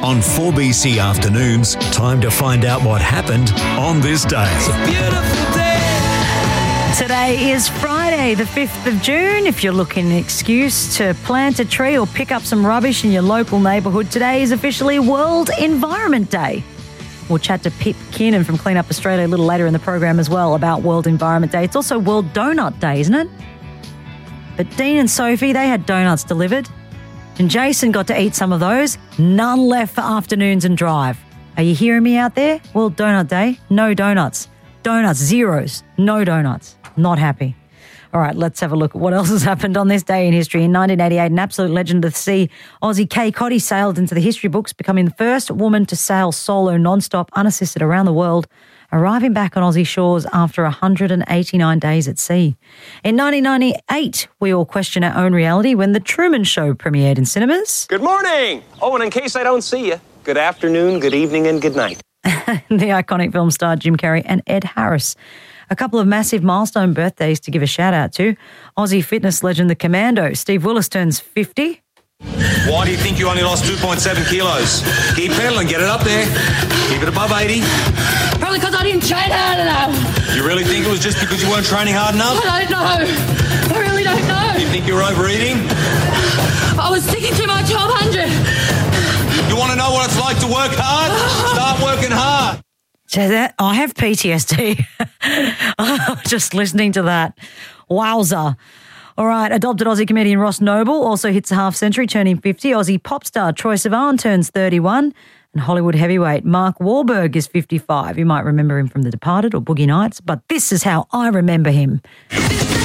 On 4BC Afternoons, time to find out what happened on this day. It's a beautiful day. Today is Friday, the 5th of June. If you're looking an excuse to plant a tree or pick up some rubbish in your local neighbourhood, today is officially World Environment Day. We'll chat to Pip Kiernan from Clean Up Australia a little later in the program as well about World Environment Day. It's also World Donut Day, isn't it? But Dean and Sophie, they had donuts delivered. And Jason got to eat some of those. None left for afternoons and drive. Are you hearing me out there? World Donut Day, no donuts. Donuts, zeros, no donuts. Not happy. All right, let's have a look at what else has happened on this day in history. In 1988, an absolute legend of the sea, Aussie Kay Cotty sailed into the history books, becoming the first woman to sail solo non-stop, unassisted around the world, arriving back on Aussie shores after 189 days at sea. In 1998, we all questioned our own reality when The Truman Show premiered in cinemas. Good morning. Oh, and in case I don't see you, good afternoon, good evening, and good night. The iconic film star Jim Carrey and Ed Harris. A couple of massive milestone birthdays to give a shout out to. Aussie fitness legend The Commando, Steve Willis, turns 50. Why do you think you only lost 2.7 kilos? Keep pedaling, get it up there. Keep it above 80. Probably because I didn't train hard enough. You really think it was just because you weren't training hard enough? I don't know. I really don't know. You think you were overeating? I was sticking to my 1200. You want to know what it's like to work hard? Start working hard. So that I have PTSD. Just listening to that. Wowza. All right, adopted Aussie comedian Ross Noble also hits a half century, turning 50. Aussie pop star Troye Sivan turns 31. And Hollywood heavyweight Mark Wahlberg is 55. You might remember him from The Departed or Boogie Nights, but this is how I remember him.